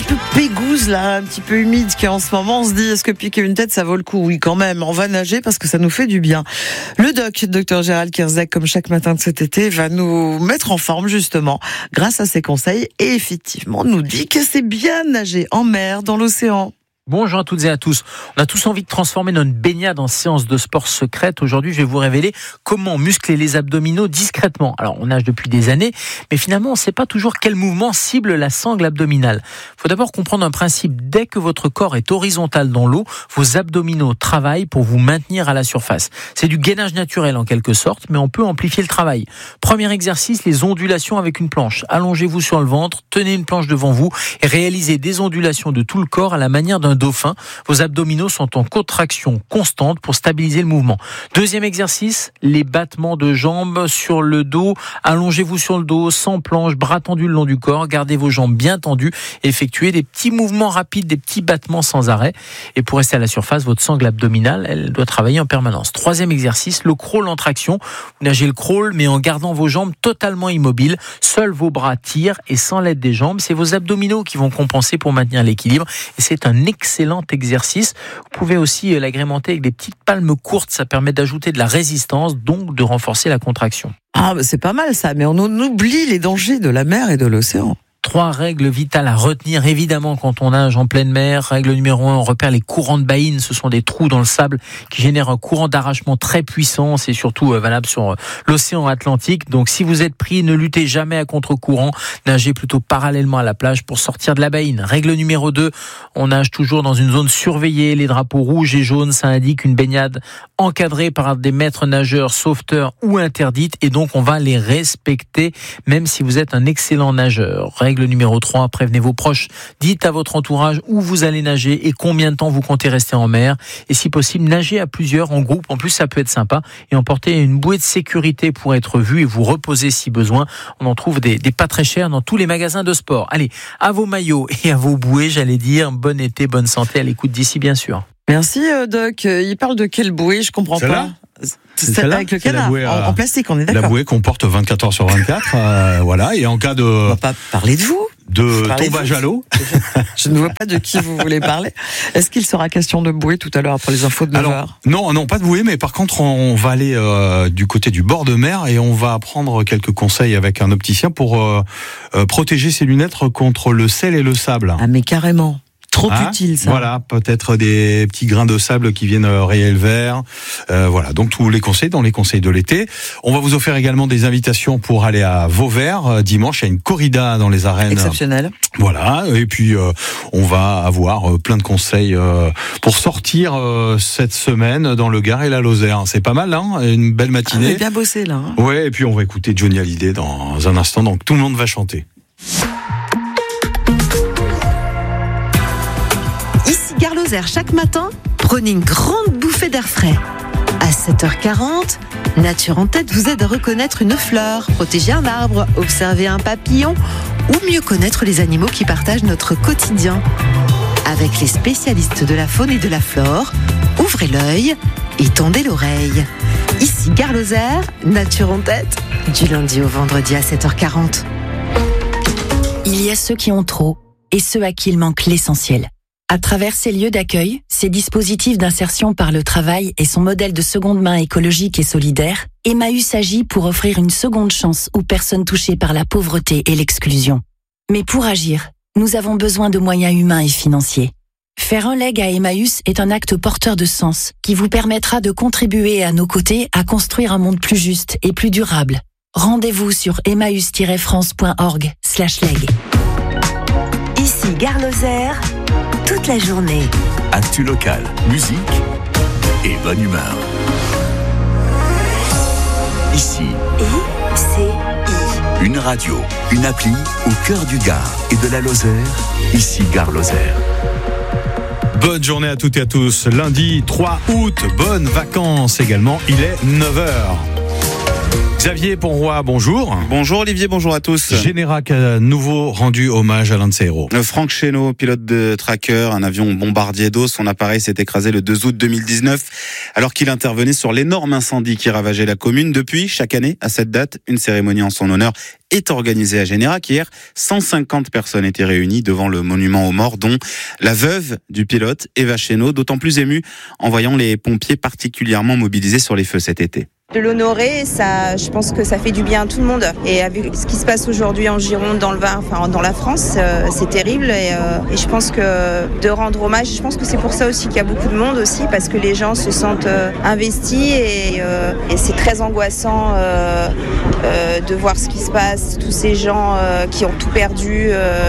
petit peu pégouse là, un petit peu humide qui est en ce moment, on se dit est-ce que piquer une tête ça vaut le coup? Oui quand même, on va nager parce que ça nous fait du bien. Le docteur Gérald Kierzek, comme chaque matin de cet été, va nous mettre en forme justement grâce à ses conseils et effectivement nous dit que c'est bien nager en mer, dans l'océan. Bonjour à toutes et à tous. On a tous envie de transformer notre baignade en séance de sport secrète. Aujourd'hui, je vais vous révéler comment muscler les abdominaux discrètement. Alors, on nage depuis des années, mais finalement, on ne sait pas toujours quel mouvement cible la sangle abdominale. Il faut d'abord comprendre un principe. Dès que votre corps est horizontal dans l'eau, vos abdominaux travaillent pour vous maintenir à la surface. C'est du gainage naturel en quelque sorte, mais on peut amplifier le travail. Premier exercice, les ondulations avec une planche. Allongez-vous sur le ventre, tenez une planche devant vous et réalisez des ondulations de tout le corps à la manière d'un dauphin. Vos abdominaux sont en contraction constante pour stabiliser le mouvement. Deuxième exercice, les battements de jambes sur le dos. Allongez-vous sur le dos, sans planche, bras tendus le long du corps. Gardez vos jambes bien tendues. Effectuez des petits mouvements rapides, des petits battements sans arrêt. Et pour rester à la surface, votre sangle abdominale, elle doit travailler en permanence. Troisième exercice, le crawl en traction. Vous nagez le crawl, mais en gardant vos jambes totalement immobiles. Seuls vos bras tirent et sans l'aide des jambes. C'est vos abdominaux qui vont compenser pour maintenir l'équilibre. Et c'est un excellent exercice. Vous pouvez aussi l'agrémenter avec des petites palmes courtes. Ça permet d'ajouter de la résistance, donc de renforcer la contraction. Ah, c'est pas mal ça, mais on oublie les dangers de la mer et de l'océan. 3 règles vitales à retenir, évidemment, quand on nage en pleine mer. Règle numéro 1, on repère les courants de baïne. Ce sont des trous dans le sable qui génèrent un courant d'arrachement très puissant. C'est surtout valable sur l'océan Atlantique. Donc, si vous êtes pris, ne luttez jamais à contre-courant. Nagez plutôt parallèlement à la plage pour sortir de la baïne. Règle numéro 2, on nage toujours dans une zone surveillée. Les drapeaux rouges et jaunes, ça indique une baignade encadrée par des maîtres nageurs, sauveteurs ou interdite. Et donc, on va les respecter, même si vous êtes un excellent nageur. Règle numéro 3, prévenez vos proches. Dites à votre entourage où vous allez nager et combien de temps vous comptez rester en mer. Et si possible, nagez à plusieurs en groupe. En plus, ça peut être sympa. Et emportez une bouée de sécurité pour être vu et vous reposer si besoin. On en trouve des pas très chers dans tous les magasins de sport. Allez, à vos maillots et à vos bouées, j'allais dire. Bon été, bonne santé à l'écoute d'ici, bien sûr. Merci Doc. Il parle de quelle bouée? Je comprends pas. C'est celle avec le canard, en plastique, on est d'accord. La bouée qu'on porte 24 heures sur 24, voilà, et en cas de... On va pas parler de vous. De tombage à l'eau. Je ne vois pas de qui vous voulez parler. Est-ce qu'il sera question de bouée tout à l'heure après les infos de 9h? Non, pas de bouée, mais par contre, on va aller du côté du bord de mer et on va prendre quelques conseils avec un opticien pour protéger ses lunettes contre le sel et le sable. Ah, mais carrément. Trop utile, ça. Voilà, peut-être des petits grains de sable qui viennent rayer le verre. Voilà, donc tous les conseils dans les conseils de l'été. On va vous offrir également des invitations pour aller à Vauvert. Dimanche, il y a une corrida dans les arènes. Exceptionnel. Voilà, et puis on va avoir plein de conseils pour sortir cette semaine dans le Gard et la Lozère. C'est pas mal, hein, une belle matinée. On a bien bossé, là. Hein. Ouais, et puis on va écouter Johnny Hallyday dans un instant, donc tout le monde va chanter. Gare Lozère, chaque matin, prenez une grande bouffée d'air frais. À 7h40, Nature en tête vous aide à reconnaître une fleur, protéger un arbre, observer un papillon ou mieux connaître les animaux qui partagent notre quotidien. Avec les spécialistes de la faune et de la flore, ouvrez l'œil et tendez l'oreille. Ici Gare Lozère, Nature en tête, du lundi au vendredi à 7h40. Il y a ceux qui ont trop et ceux à qui il manque l'essentiel. À travers ces lieux d'accueil, ces dispositifs d'insertion par le travail et son modèle de seconde main écologique et solidaire, Emmaüs agit pour offrir une seconde chance aux personnes touchées par la pauvreté et l'exclusion. Mais pour agir, nous avons besoin de moyens humains et financiers. Faire un leg à Emmaüs est un acte porteur de sens qui vous permettra de contribuer à nos côtés à construire un monde plus juste et plus durable. Rendez-vous sur emmaüs-france.org/leg. Ici Gare Lozère, toute la journée. Actu local, musique et bonne humeur. Ici, ICI. Une radio, une appli au cœur du Gard et de la Lozère. Ici Gare Lozère. Bonne journée à toutes et à tous. Lundi 3 août, bonnes vacances également. Il est 9h. Xavier Ponroy, bonjour. Bonjour Olivier, bonjour à tous. Générac a nouveau rendu hommage à l'un de ses héros. Franck Chesneau, pilote de Tracker, un avion bombardier d'eau. Son appareil s'est écrasé le 2 août 2019 alors qu'il intervenait sur l'énorme incendie qui ravageait la commune. Depuis, chaque année, à cette date, une cérémonie en son honneur est organisée à Générac. Hier, 150 personnes étaient réunies devant le monument aux morts, dont la veuve du pilote, Eva Chesneau, d'autant plus émue en voyant les pompiers particulièrement mobilisés sur les feux cet été. De l'honorer, ça, je pense que ça fait du bien à tout le monde. Et avec ce qui se passe aujourd'hui en Gironde, dans le Var, enfin dans la France, c'est terrible. Et je pense que de rendre hommage, je pense que c'est pour ça aussi qu'il y a beaucoup de monde aussi, parce que les gens se sentent investis et c'est très angoissant de voir ce qui se passe. Tous ces gens qui ont tout perdu,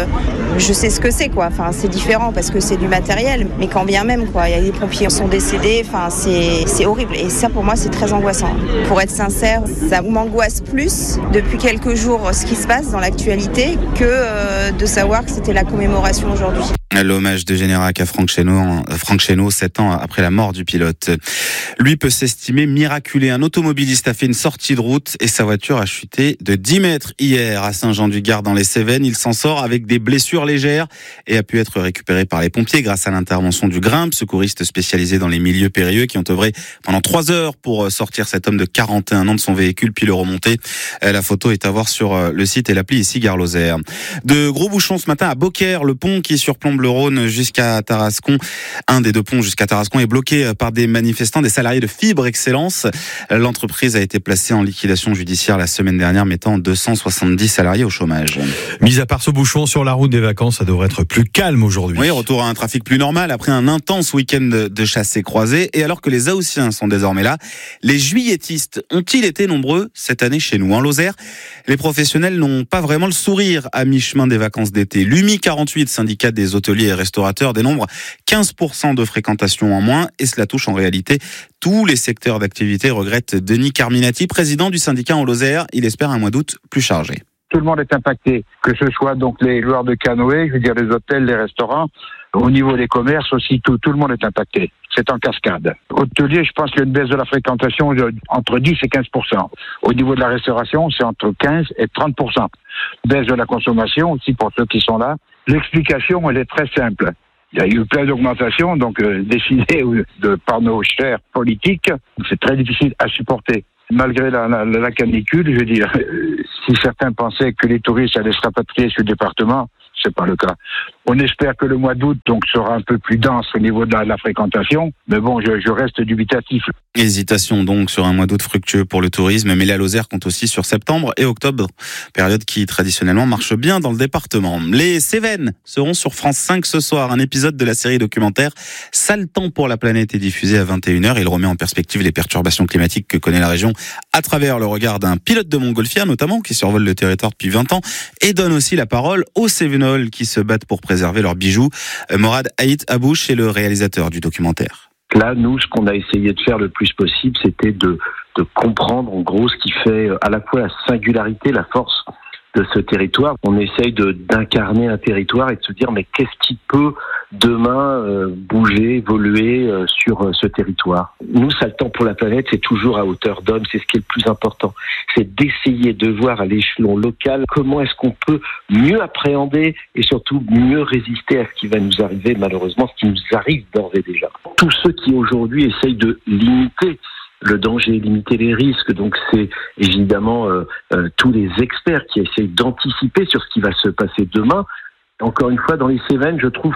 je sais ce que c'est quoi. Enfin, c'est différent parce que c'est du matériel, mais quand bien même quoi. Il y a des pompiers qui sont décédés. Enfin, c'est horrible. Et ça, pour moi, c'est très angoissant. Pour être sincère, ça m'angoisse plus depuis quelques jours ce qui se passe dans l'actualité que de savoir que c'était la commémoration aujourd'hui. L'hommage de Générac à Franck Chesneau, 7 ans après la mort du pilote. Lui peut s'estimer miraculé. Un automobiliste a fait une sortie de route et sa voiture a chuté de 10 mètres hier à Saint-Jean-du-Gard dans les Cévennes. Il s'en sort avec des blessures légères et a pu être récupéré par les pompiers grâce à l'intervention du Grimpe, secouriste spécialisé dans les milieux périlleux qui ont œuvré pendant 3 heures pour sortir cet homme de 41 ans de son véhicule puis le remonter. La photo est à voir sur le site et l'appli ici Gare Lozère. De gros bouchons ce matin à Beaucaire, le pont qui surplombe le Rhône jusqu'à Tarascon. Un des 2 ponts jusqu'à Tarascon est bloqué par des manifestants, des salariés de Fibre Excellence. L'entreprise a été placée en liquidation judiciaire la semaine dernière, mettant 270 salariés au chômage. Mis à part ce bouchon sur la route des vacances, ça devrait être plus calme aujourd'hui. Oui, retour à un trafic plus normal après un intense week-end de chassés croisés. Et alors que les Haussiens sont désormais là, les juilletistes ont-ils été nombreux cette année chez nous en Lozère? Les professionnels n'ont pas vraiment le sourire à mi-chemin des vacances d'été. L'UMI 48, syndicat des hôteliers et restaurateurs, dénombre 15% de fréquentation en moins et cela touche en réalité tous les secteurs d'activité, regrette Denis Carminati, président du syndicat en Lozère. Il espère un mois d'août plus chargé. Tout le monde est impacté, que ce soit donc les loueurs de canoë, je veux dire les hôtels, les restaurants, au niveau des commerces aussi, tout le monde est impacté. C'est en cascade. Hôtelier, je pense qu'il y a une baisse de la fréquentation entre 10 et 15%. Au niveau de la restauration, c'est entre 15 et 30%. Baisse de la consommation aussi pour ceux qui sont là. L'explication, elle est très simple. Il y a eu plein d'augmentations, donc décidées par nos chers politiques. C'est très difficile à supporter. Malgré la canicule, je veux dire, si certains pensaient que les touristes allaient se rapatrier sur le département, c'est pas le cas. On espère que le mois d'août donc sera un peu plus dense au niveau de la fréquentation, mais bon, je reste dubitatif. Hésitation donc sur un mois d'août fructueux pour le tourisme, mais la Lozère compte aussi sur septembre et octobre, période qui traditionnellement marche bien dans le département. Les Cévennes seront sur France 5 ce soir. Un épisode de la série documentaire Sale temps pour la planète est diffusé à 21h. Il remet en perspective les perturbations climatiques que connaît la région à travers le regard d'un pilote de montgolfière notamment qui survole le territoire depuis 20 ans et donne aussi la parole aux Cévennols qui se battent pour préserver leurs bijoux. Morad Haït Abouche est le réalisateur du documentaire. Là, nous, ce qu'on a essayé de faire le plus possible, c'était de comprendre en gros ce qui fait à la fois la singularité, la force de ce territoire. On essaye d'incarner un territoire et de se dire mais qu'est-ce qui peut demain bouger, évoluer sur ce territoire. Nous, Sale temps pour la planète, c'est toujours à hauteur d'homme, c'est ce qui est le plus important. C'est d'essayer de voir à l'échelon local comment est-ce qu'on peut mieux appréhender et surtout mieux résister à ce qui va nous arriver, malheureusement, ce qui nous arrive d'ores et déjà. Tous ceux qui aujourd'hui essayent de limiter le danger, limiter les risques, donc c'est évidemment tous les experts qui essayent d'anticiper sur ce qui va se passer demain. Encore une fois, dans les Cévennes, je trouve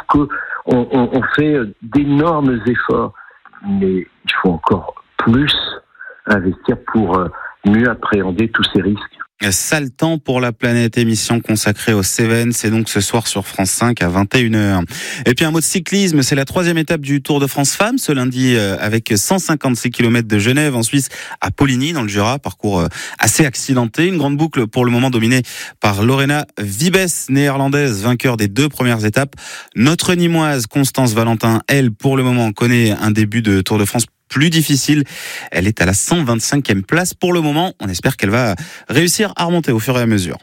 qu'on fait d'énormes efforts, mais il faut encore plus investir pour mieux appréhender tous ces risques. Sale temps pour la planète, émission consacrée aux Cévennes, c'est donc ce soir sur France 5 à 21h. Et puis un mot de cyclisme, c'est la 3e étape du Tour de France Femmes ce lundi avec 156 km de Genève en Suisse à Poligny dans le Jura, parcours assez accidenté, une grande boucle pour le moment dominée par Lorena Wiebes, néerlandaise, vainqueur des 2 premières étapes. Notre Nîmoise Constance Valentin, elle pour le moment connaît un début de Tour de France plus difficile. Elle est à la 125e place pour le moment. On espère qu'elle va réussir à remonter au fur et à mesure.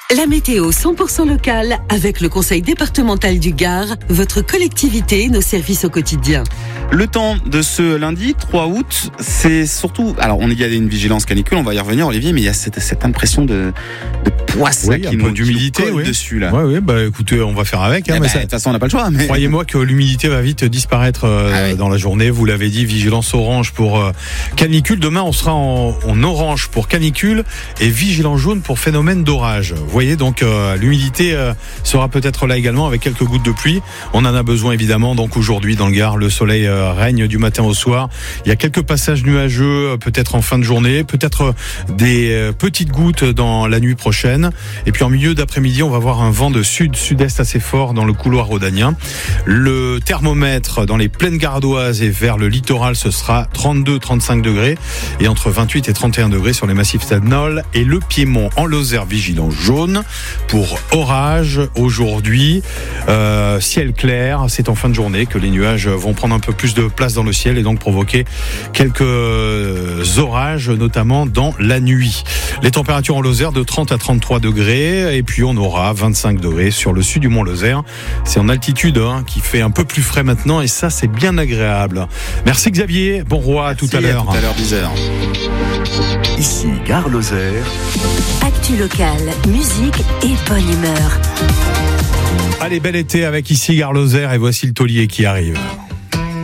La météo 100% locale avec le Conseil départemental du Gard, votre collectivité et nos services au quotidien. Le temps de ce lundi 3 août, c'est surtout... Alors, il y a une vigilance canicule, on va y revenir, Olivier, mais il y a cette impression de poisson qui nous colle dessus, là. Oui, écoutez, on va faire avec. De toute façon, on n'a pas le choix. Mais... Croyez-moi que l'humidité va vite disparaître dans la journée. Vous l'avez dit, vigilance orange pour canicule. Demain, on sera en orange pour canicule et vigilance jaune pour phénomène d'orage. Vous voyez, donc l'humidité sera peut-être là également avec quelques gouttes de pluie. On en a besoin évidemment. Donc aujourd'hui, dans le Gard, le soleil règne du matin au soir. Il y a quelques passages nuageux, peut-être en fin de journée, peut-être des petites gouttes dans la nuit prochaine. Et puis en milieu d'après-midi, on va avoir un vent de sud-sud-est assez fort dans le couloir rhodanien. Le thermomètre dans les plaines gardoises et vers le littoral, ce sera 32-35 degrés et entre 28 et 31 degrés sur les massifs Stadnol et le Piémont. En Lozère, vigilance jaune pour orage aujourd'hui. Ciel clair, c'est en fin de journée que les nuages vont prendre un peu plus de place dans le ciel et donc provoquer quelques orages, notamment dans la nuit. Les températures en Lozère de 30 à 33 degrés et puis on aura 25 degrés sur le sud du Mont Lozère. C'est en altitude qui fait un peu plus frais maintenant et ça c'est bien agréable. Merci Xavier, bon roi, à tout à l'heure. À tout à l'heure 10h. Ici Gare Lozère. Actu locale, musique et bonne humeur. Allez, bel été avec ici Gare Lozère et voici le taulier qui arrive.